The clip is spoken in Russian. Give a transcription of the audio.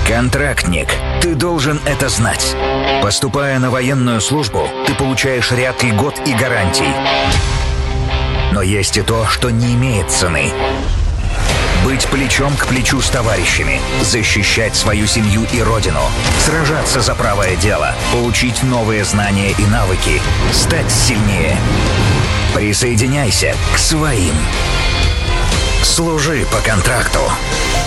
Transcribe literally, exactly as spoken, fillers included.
Контрактник. Ты должен это знать. Поступая на военную службу, ты получаешь ряд льгот и гарантий. Но есть и то, что не имеет цены. Быть плечом к плечу с товарищами, защищать свою семью и родину, сражаться за правое дело, получить новые знания и навыки, стать сильнее. Присоединяйся к своим. Служи по контракту.